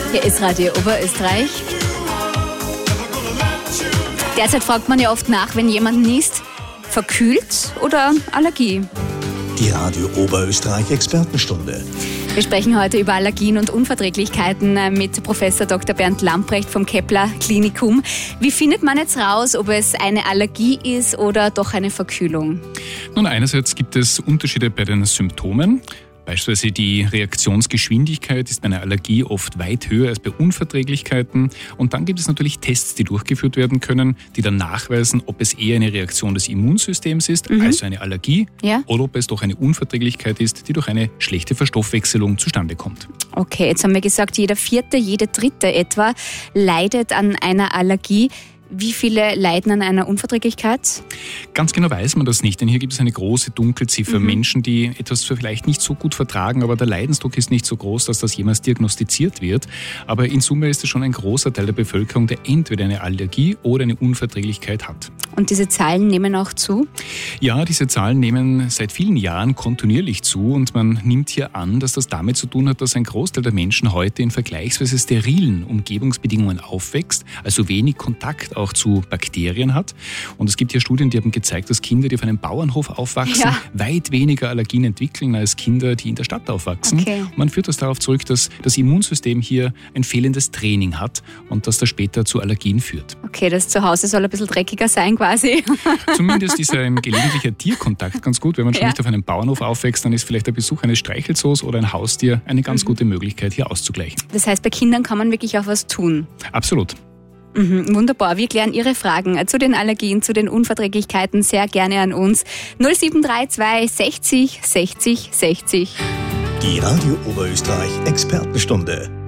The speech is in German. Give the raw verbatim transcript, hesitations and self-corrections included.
Hier ist Radio Oberösterreich. Derzeit fragt man ja oft nach, wenn jemand niest, verkühlt oder Allergie. Die Radio Oberösterreich Expertenstunde. Wir sprechen heute über Allergien und Unverträglichkeiten mit Professor Doktor Bernd Lamprecht vom Kepler Klinikum. Wie findet man jetzt raus, ob es eine Allergie ist oder doch eine Verkühlung? Nun, einerseits gibt es Unterschiede bei den Symptomen. Beispielsweise die Reaktionsgeschwindigkeit ist bei einer Allergie oft weit höher als bei Unverträglichkeiten. Und dann gibt es natürlich Tests, die durchgeführt werden können, die dann nachweisen, ob es eher eine Reaktion des Immunsystems ist, mhm. also eine Allergie, ja. oder ob es doch eine Unverträglichkeit ist, die durch eine schlechte Verstoffwechselung zustande kommt. Okay, jetzt haben wir gesagt, jeder Vierte, jede Dritte etwa leidet an einer Allergie. Wie viele leiden an einer Unverträglichkeit? Ganz genau weiß man das nicht, denn hier gibt es eine große Dunkelziffer. Mhm. Menschen, die etwas vielleicht nicht so gut vertragen, aber der Leidensdruck ist nicht so groß, dass das jemals diagnostiziert wird. Aber in Summe ist es schon ein großer Teil der Bevölkerung, der entweder eine Allergie oder eine Unverträglichkeit hat. Und diese Zahlen nehmen auch zu? Ja, diese Zahlen nehmen seit vielen Jahren kontinuierlich zu und man nimmt hier an, dass das damit zu tun hat, dass ein Großteil der Menschen heute in vergleichsweise sterilen Umgebungsbedingungen aufwächst, also wenig Kontakt auch zu Bakterien hat. Und es gibt hier Studien, die haben gezeigt, dass Kinder, die auf einem Bauernhof aufwachsen, ja. weit weniger Allergien entwickeln als Kinder, die in der Stadt aufwachsen. Okay. Man führt das darauf zurück, dass das Immunsystem hier ein fehlendes Training hat und dass das später zu Allergien führt. Okay, das Zuhause soll ein bisschen dreckiger sein quasi. Zumindest ist ein gelegentlicher Tierkontakt ganz gut. Wenn man schon ja. nicht auf einem Bauernhof aufwächst, dann ist vielleicht der Besuch eines Streichelzoos oder ein Haustier eine ganz mhm. gute Möglichkeit, hier auszugleichen. Das heißt, bei Kindern kann man wirklich auch was tun? Absolut. Mhm, wunderbar. Wir klären Ihre Fragen zu den Allergien, zu den Unverträglichkeiten sehr gerne an uns. null sieben drei zwei sechzig sechzig sechzig. Die Radio Oberösterreich Expertenstunde.